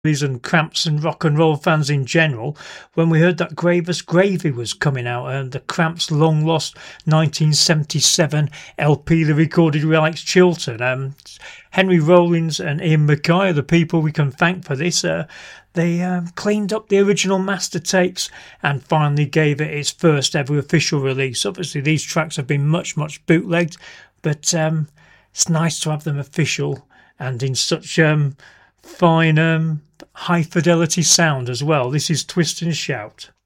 and Cramps and rock and roll fans in general when we heard that Gravest Gravy was coming out, and the Cramps' long lost 1977 LP they recorded with Alex Chilton. Henry Rollins and Ian Mackay are the people we can thank for this. They cleaned up the original master tapes and finally gave it its first ever official release. Obviously these tracks have been much bootlegged, but it's nice to have them official and in such fine high fidelity sound as well. This is Twist and Shout.